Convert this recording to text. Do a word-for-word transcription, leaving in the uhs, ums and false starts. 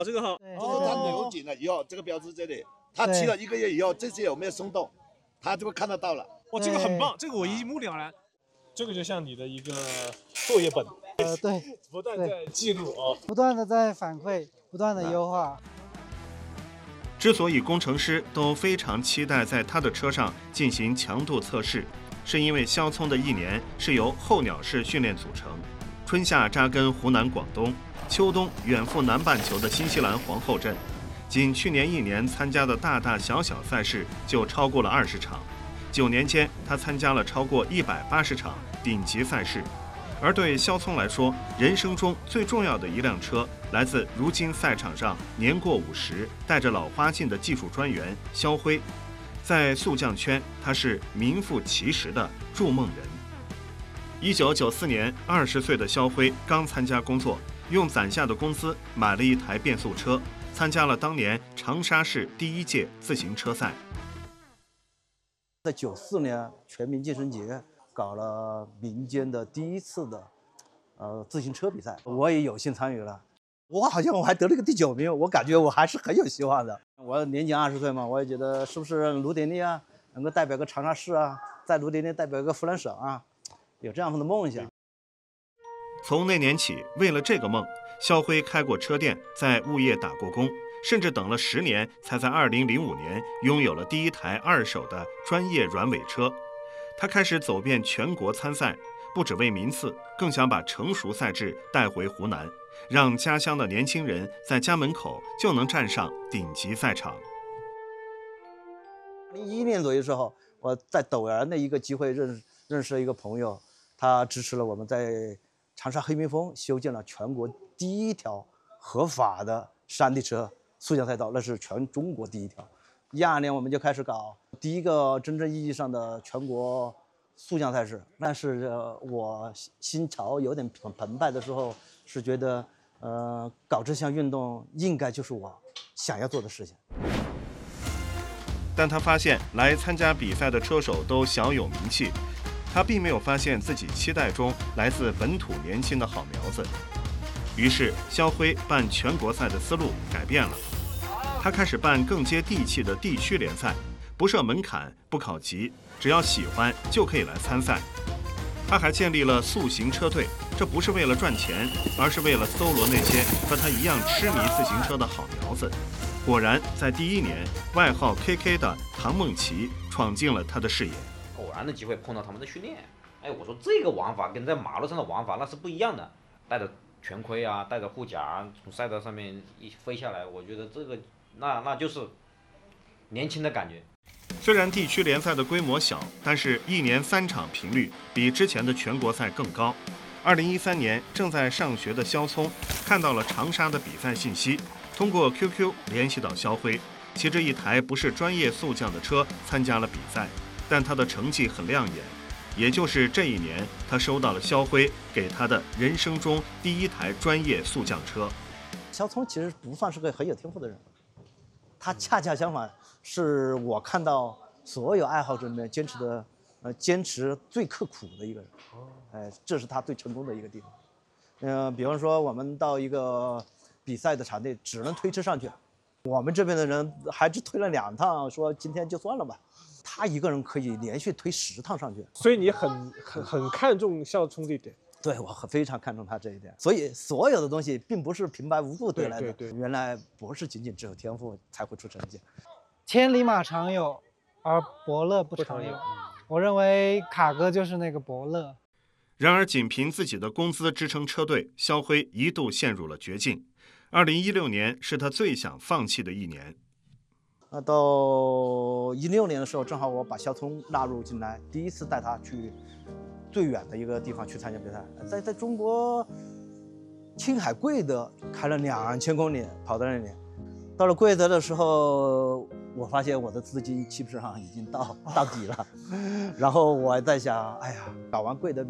这个号， 就是它扭紧了以后，这个标志这里，它骑了一个月以后，这些有没有松动，它就会看得到了。 哇，这个很棒，这个我一目了然。这个就像你的一个作业本， 呃，对， 不断在记录啊， 不断的在反馈，不断的优化。 之所以工程师都非常期待在他的车上进行强度测试，是因为肖聪的一年是由候鸟式训练组成，春夏扎根湖南、广东，秋冬远赴南半球的新西兰皇后镇。仅去年一年参加的大大小小赛事就超过了二十场。九年间，他参加了超过一百八十场顶级赛事。而对肖聪来说，人生中最重要的一辆车来自如今赛场上年过五十、带着老花镜的技术专员肖辉。在速降圈，他是名副其实的筑梦人。一九九四年，二十岁的肖辉刚参加工作，用攒下的工资买了一台变速车，参加了当年长沙市第一届自行车赛。 在九四年全民健身节搞了民间的第一次的呃自行车比赛，我也有幸参与了。我好像我还得了个第九名，我感觉我还是很有希望的。我年仅二十岁嘛，我也觉得是不是卢典丽啊，能够代表个长沙市啊，在卢典丽代表个湖南省啊，有这样的梦想。 从那年起，为了这个梦，肖辉开过车店，在物业打过工。甚至等了十年，才在二零零五年拥有了第一台二手的专业软尾车。他开始走遍全国参赛，不只为名次，更想把成熟赛制带回湖南，让家乡的年轻人在家门口就能站上顶级赛场。 零一年左右的时候，我在陡然的一个机会认识认识了一个朋友，他支持了我们在长沙黑冰峰修建了全国第一条合法的山地车速降赛道，那是全中国第一条。一二年我们就开始搞第一个真正意义上的全国速降赛事。但是、呃、我心潮有点澎湃的时候，是觉得呃搞这项运动应该就是我想要做的事情。 但他发现来参加比赛的车手都小有名气，他并没有发现自己期待中来自本土年轻的好苗子。于是，肖辉办全国赛的思路改变了，他开始办更接地气的地区联赛，不设门槛，不考级，只要喜欢就可以来参赛。他还建立了速行车队，这不是为了赚钱，而是为了搜罗那些和他一样痴迷自行车的好苗子。果然，在第一年，外号 K K 的唐梦琪闯进了他的视野。 偶然的机会碰到他们的训练，哎，我说这个玩法跟在马路上的玩法那是不一样的，带着全盔啊，带着护甲从赛道上面一飞下来，我觉得这个那那就是年轻的感觉。 虽然地区联赛的规模小，但是一年三场频率比之前的全国赛更高。二零一三年，正在上学的肖聪看到了长沙的比赛信息，通过 Q Q 联系到肖辉，骑着一台不是专业速降的车参加了比赛，但他的成绩很亮眼。也就是这一年，他收到了肖辉给他的人生中第一台专业速降车。 肖聪其实不算是个很有天赋的人，他恰恰相反，是我看到所有爱好者里面坚持的，呃，坚持最刻苦的一个人。哎，这是他最成功的一个地方。嗯、呃，比方说我们到一个比赛的场地，只能推车上去，我们这边的人还只推了两趟，说今天就算了吧。他一个人可以连续推十趟上去， 所以你很很很看重肖聪这一点。 对，我很非常看重他这一点。所以所有的东西并不是平白无故得来的， 对对对， 原来不是仅仅只有天赋才会出成绩。 千里马常有，而伯乐不常有。我认为卡哥就是那个伯乐。 然而，仅凭自己的工资支撑车队，肖辉一度陷入了绝境。二零一六年是他最想放弃的一年。 那到一六年的时候，正好我把肖聪纳入进来，第一次带他去最远的一个地方去参加比赛，在在中国青海贵德开了两千公里，跑到那里。到了贵德的时候，我发现我的资金基本上已经到到底了。然后我在想，哎呀，搞完贵德比